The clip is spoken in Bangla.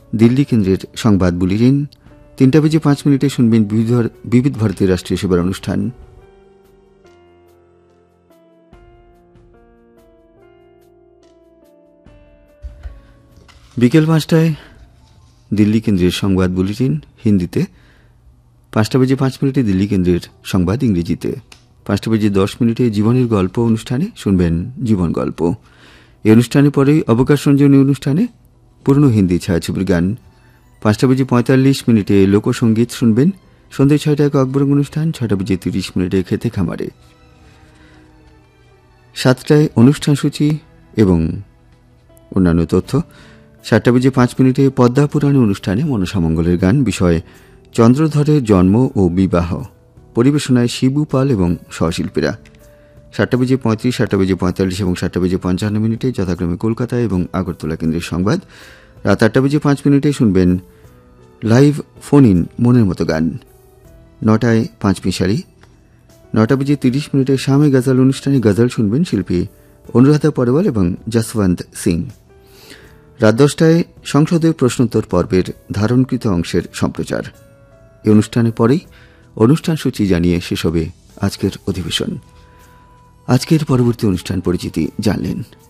দিল্লি কেন্দ্রের সংবাদ বুলেটিন। 3:05 শুনবেন বিবিধ ভারতীয় রাষ্ট্রীয় সেবার অনুষ্ঠান। বিকেল 5টায় দিল্লি কেন্দ্রের সংবাদ বুলেটিন হিন্দিতে। 5:05 দিল্লি কেন্দ্রের সংবাদ ইংরেজিতে। 5:10 জীবনের গল্প অনুষ্ঠানে শুনবেন জীবন গল্প। এই অনুষ্ঠানের পরেই অবকাশ রঞ্জনী অনুষ্ঠানে পুরনো হিন্দি ছায়াছবির গান। 5:45 লোকসঙ্গীত শুনবেন। সন্ধ্যে 6টায় ককবরং অনুষ্ঠান। 6:30 খেতে খামারে। 7টায় অনুষ্ঠান সূচি এবং অন্যান্য তথ্য। 7:05 পদ্মা পুরাণ অনুষ্ঠানে মনসামঙ্গলের গান। বিষয় চন্দ্রধরের জন্ম ও বিবাহ। পরিবেশনায় শিবু পাল এবং সহশিল্পীরা। 7:35, 7:45 এবং 7:55 যথাক্রমে কলকাতা এবং আগরতলা কেন্দ্রের সংবাদ। রাত 8:05 শুনবেন লাইভ ফোন ইন মনের মতো গান। 9টায় 5 মিশালি। 9:30 শামে গজল অনুষ্ঠানে গজল শুনবেন শিল্পী অনুরাধা পরওয়াল এবং জসবন্ত সিং। রাত 10টায় সংসদের প্রশ্নোত্তর পর্বের ধারণকৃত অংশের সম্প্রচার। এই অনুষ্ঠানের পরেই অনুষ্ঠান সূচি জানিয়ে শেষ হবে আজকের অধিবেশন। আজকের পরবর্তী অনুষ্ঠান পরিচিতি জানলেন।